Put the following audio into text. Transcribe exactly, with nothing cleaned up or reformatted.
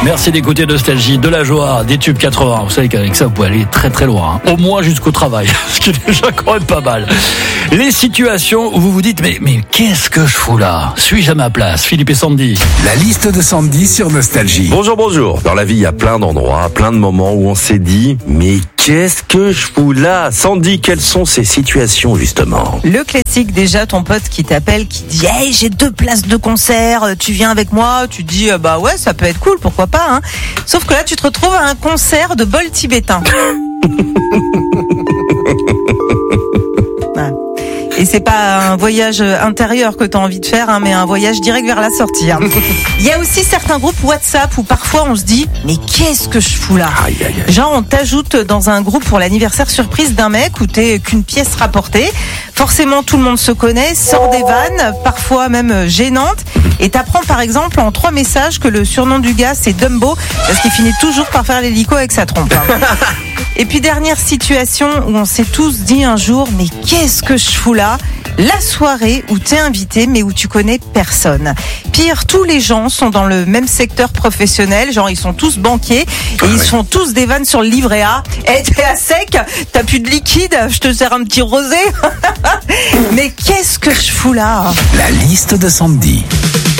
Merci d'écouter Nostalgie, de la joie, des tubes quatre-vingts. Vous savez qu'avec ça, vous pouvez aller très très loin. Hein. Au moins jusqu'au travail, ce qui est déjà quand même pas mal. Les situations où vous vous dites, mais, mais qu'est-ce que je fous là? Suis-je à ma place? Philippe et Sandy. La liste de Sandy sur Nostalgie. Bonjour, bonjour. Dans la vie, il y a plein d'endroits, plein de moments où on s'est dit, mais qu'est-ce que je fous là? Sandy, quelles sont ces situations, justement? Le classique, déjà, ton pote qui t'appelle, qui dit « Hey, j'ai deux places de concert, tu viens avec moi ?» Tu dis « Bah ouais, ça peut être cool, pourquoi pas hein ?» Sauf que là, tu te retrouves à un concert de bol tibétain. Ouais. Et c'est pas un voyage intérieur que tu as envie de faire, hein, mais un voyage direct vers la sortie. Hein. Il y a aussi certains groupes WhatsApp où parfois on se dit « Mais qu'est-ce que je fous là ?» Aïe, aïe, aïe. Genre on t'ajoute dans un groupe pour l'anniversaire surprise d'un mec où t'es qu'une pièce rapportée. Forcément tout le monde se connaît, sort des vannes, parfois même gênantes. Et t'apprends par exemple en trois messages que le surnom du gars c'est Dumbo parce qu'il finit toujours par faire l'hélico avec sa trompe. Hein. Et puis dernière situation où on s'est tous dit un jour « Mais qu'est-ce que je fous là ?» La soirée où t'es invité mais où tu connais personne. Pire, tous les gens sont dans le même secteur professionnel, genre ils sont tous banquiers et Ah ils ouais. font tous des vannes sur le livret A. Eh, t'es à sec, t'as plus de liquide, je te sers un petit rosé. Mais qu'est-ce que je fous là? La liste de Sandy.